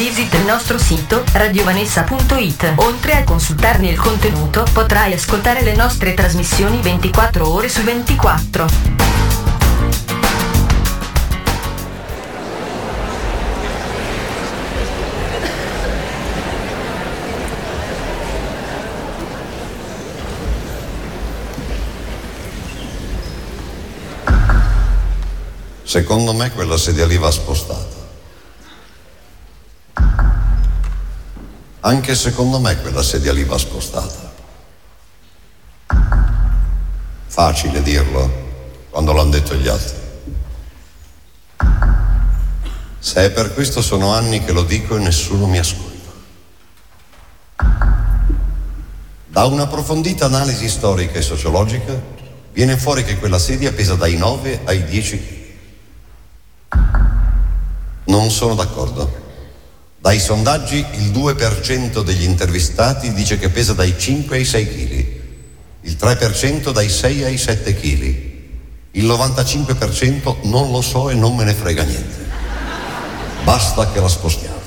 Visita il nostro sito radiovanessa.it. Oltre a consultarne il contenuto, potrai ascoltare le nostre trasmissioni 24 ore su 24. Secondo me quella sedia lì va spostata. Anche secondo me quella sedia lì va spostata. Facile dirlo quando l'hanno detto gli altri. Se è per questo sono anni che lo dico e nessuno mi ascolta. Da un'approfondita analisi storica e sociologica viene fuori che quella sedia pesa dai 9 ai 10 kg. Non sono d'accordo. Dai sondaggi il 2% degli intervistati dice che pesa dai 5 ai 6 kg, il 3% dai 6 ai 7 kg, il 95% non lo so e non me ne frega niente. Basta che la spostiate.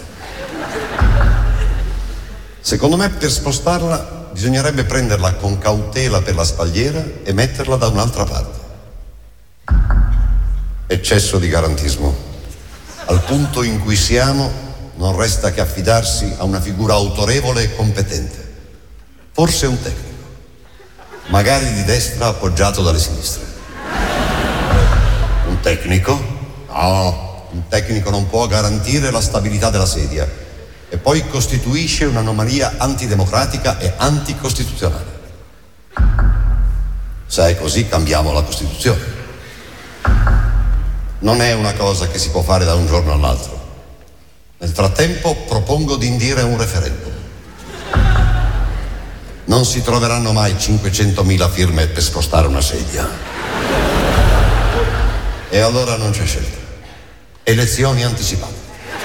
Secondo me per spostarla bisognerebbe prenderla con cautela per la spalliera e metterla da un'altra parte. Eccesso di garantismo. Al punto in cui siamo, non resta che affidarsi a una figura autorevole e competente. Forse un tecnico, magari di destra appoggiato dalle sinistre. Un tecnico? No, un tecnico non può garantire la stabilità della sedia e poi costituisce un'anomalia antidemocratica e anticostituzionale. Se è così, cambiamo la Costituzione. Non è una cosa che si può fare da un giorno all'altro. Nel frattempo propongo di indire un referendum. Non si troveranno mai 500.000 firme per spostare una sedia. E allora non c'è scelta. Elezioni anticipate.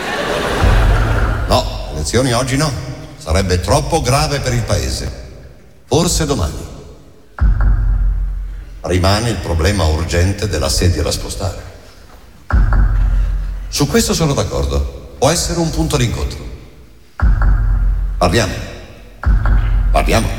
No, elezioni oggi no. Sarebbe troppo grave per il paese. Forse domani. Rimane il problema urgente della sedia da spostare. Su questo sono d'accordo. Può essere un punto d'incontro. Parliamo.